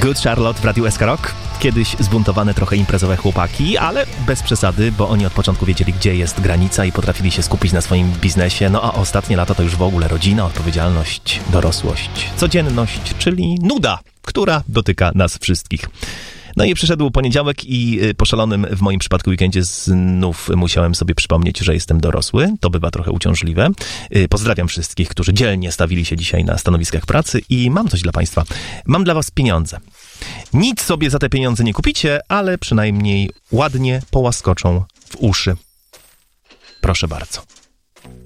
Good Charlotte w Radiu SK Rock. Kiedyś zbuntowane trochę imprezowe chłopaki, ale bez przesady, bo oni od początku wiedzieli, gdzie jest granica i potrafili się skupić na swoim biznesie. No a ostatnie lata to już w ogóle rodzina, odpowiedzialność, dorosłość, codzienność, czyli nuda, która dotyka nas wszystkich. No i przyszedł poniedziałek i po szalonym w moim przypadku weekendzie znów musiałem sobie przypomnieć, że jestem dorosły. To bywa trochę uciążliwe. Pozdrawiam wszystkich, którzy dzielnie stawili się dzisiaj na stanowiskach pracy i mam coś dla Państwa. Mam dla Was pieniądze. Nic sobie za te pieniądze nie kupicie, ale przynajmniej ładnie połaskoczą w uszy. Proszę bardzo.